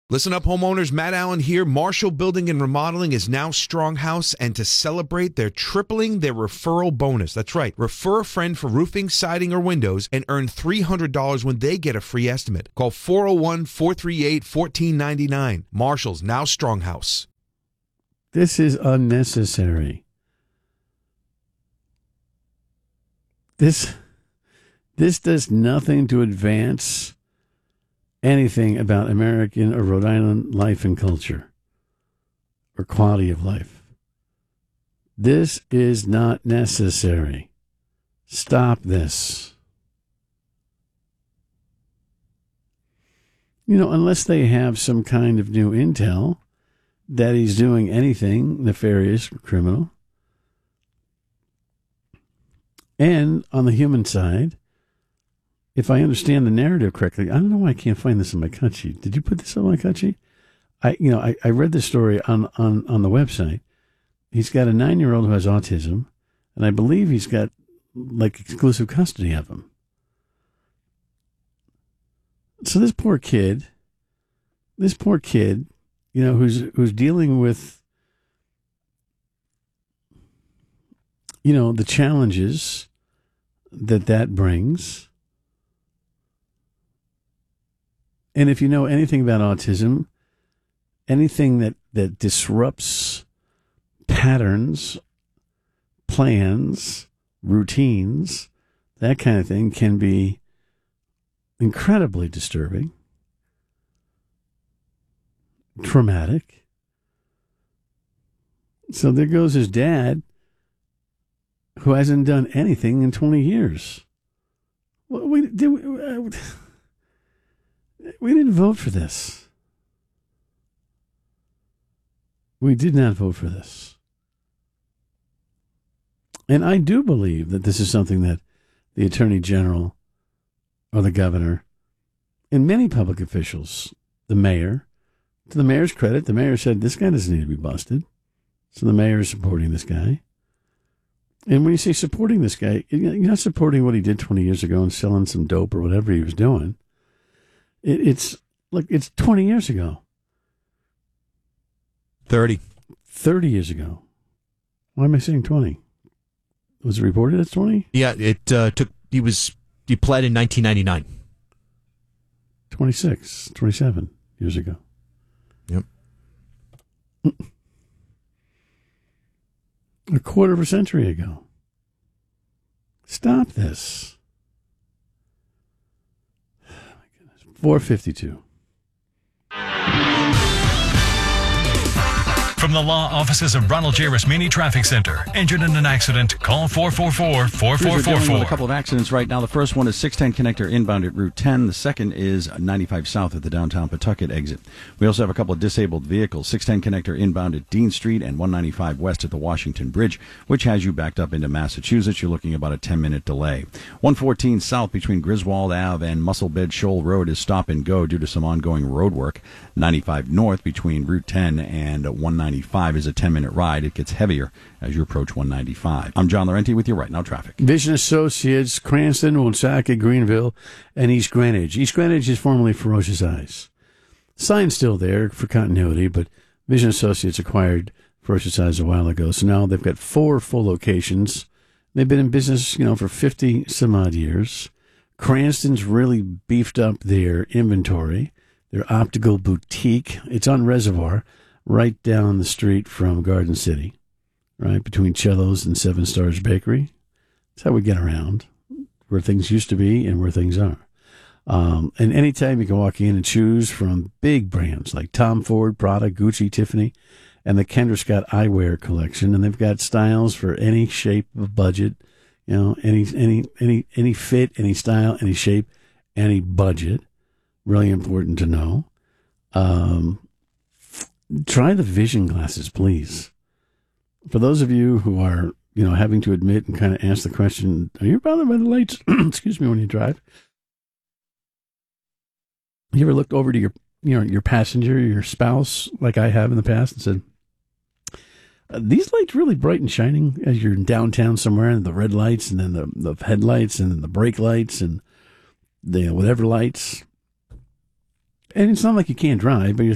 Listen up, homeowners. Matt Allen here. Marshall Building and Remodeling is now Stronghouse, and to celebrate, they're tripling their referral bonus. That's right. Refer a friend for roofing, siding, or windows and earn $300 when they get a free estimate. Call 401-438-1499. Marshall's now Stronghouse. This is unnecessary. This does nothing to advance anything about American or Rhode Island life and culture or quality of life. This is not necessary. Stop this. Unless they have some kind of new intel that he's doing anything nefarious or criminal. And on the human side, if I understand the narrative correctly, I don't know why I can't find this on my cut sheet. Did you put this on my cut sheet? I read this story on the website. He's got a 9-year-old who has autism, and I believe he's got exclusive custody of him. So this poor kid, who's dealing with, the challenges that brings. And if you know anything about autism, anything that disrupts patterns, plans, routines, that kind of thing can be incredibly disturbing, traumatic. So there goes his dad, who hasn't done anything in 20 years. We didn't vote for this. We did not vote for this. And I do believe that this is something that the Attorney General or the governor and many public officials, the mayor, to the mayor's credit, the mayor said, this guy doesn't need to be busted. So the mayor is supporting this guy. And when you say supporting this guy, you're not supporting what he did 20 years ago and selling some dope or whatever he was doing. It's 20 years ago. 30 years ago. Why am I saying 20? Was it reported as 20? Yeah, it took. He pled in 1999. 27 years ago. Yep. A quarter of a century ago. Stop this. 452. From the law offices of Ronald J. Rasmini Traffic Center. Injured in an accident? Call 444-4444. We're dealing with a couple of accidents right now. The first one is 610 connector inbound at Route 10. The second is 95 south at the downtown Pawtucket exit. We also have a couple of disabled vehicles. 610 connector inbound at Dean Street and 195 west at the Washington Bridge, which has you backed up into Massachusetts. You're looking about a 10-minute delay. 114 south between Griswold Ave and Musselbed Shoal Road is stop and go due to some ongoing road work. 95 north between Route 10 and 195 is a 10-minute ride. It gets heavier as you approach 195. I'm John Laurenti with your Right Now Traffic. Vision Associates, Cranston, Woonsocket, Greenville, and East Greenwich. East Greenwich is formerly Ferocious Eyes. Sign's still there for continuity, but Vision Associates acquired Ferocious Eyes a while ago, so now they've got 4 full locations. They've been in business, for 50 some odd years. Cranston's really beefed up their inventory, their optical boutique. It's on Reservoir, right down the street from Garden City, right between Cello's and Seven Stars Bakery. That's how we get around, where things used to be and where things are. And anytime you can walk in and choose from big brands like Tom Ford, Prada, Gucci, Tiffany, and the Kendra Scott Eyewear collection, and they've got styles for any shape of budget, any fit, any style, any shape, any budget. Really important to know. Try the vision glasses, please. For those of you who are, having to admit and kind of ask the question, are you bothered by the lights? Excuse me, when you drive. You ever looked over to your passenger, your spouse, like I have in the past, and said, these lights really bright and shining as you're in downtown somewhere, and the red lights, and then the headlights, and then the brake lights, and the whatever lights. And it's not like you can't drive, but you're